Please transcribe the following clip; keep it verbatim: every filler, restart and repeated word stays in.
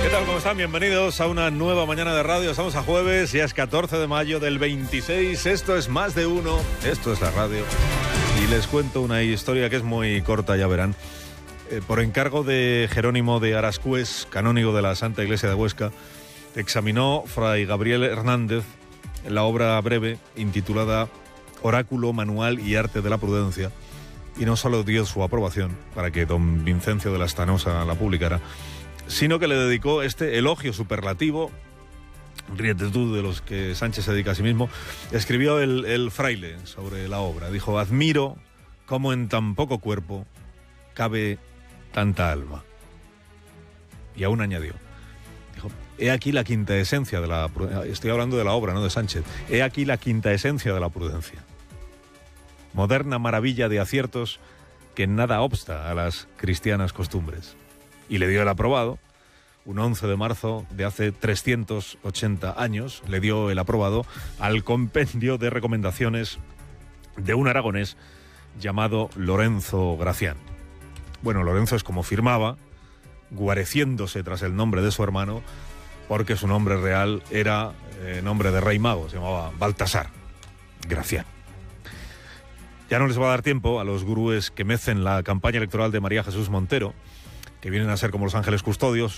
¿Qué tal? ¿Cómo están? Bienvenidos a una nueva mañana de radio. Estamos a jueves, ya es catorce de mayo del veintiséis. Esto es Más de Uno, esto es la radio. Y les cuento una historia que es muy corta, ya verán. Eh, por encargo de Jerónimo de Arascués, canónigo de la Santa Iglesia de Huesca, examinó Fray Gabriel Hernández la obra breve intitulada Oráculo, Manual y Arte de la Prudencia, y no solo dio su aprobación para que don Vincencio de Lastanosa la publicara, sino que le dedicó este elogio superlativo, ríete tú de los que Sánchez se dedica a sí mismo. Escribió el, el fraile sobre la obra. Dijo: admiro cómo en tan poco cuerpo cabe tanta alma. Y aún añadió, dijo, he aquí la quinta esencia de la... Estoy hablando de la obra, no de Sánchez. He aquí la quinta esencia de la prudencia. Moderna maravilla de aciertos que en nada obsta a las cristianas costumbres. Y le dio el aprobado. Un once de marzo de hace trescientos ochenta años le dio el aprobado al compendio de recomendaciones de un aragonés llamado Lorenzo Gracián. Bueno, Lorenzo es como firmaba, guareciéndose tras el nombre de su hermano, porque su nombre real era eh, nombre de rey mago, se llamaba Baltasar Gracián. Ya no les va a dar tiempo a los gurúes que mecen la campaña electoral de María Jesús Montero, que vienen a ser como los ángeles custodios,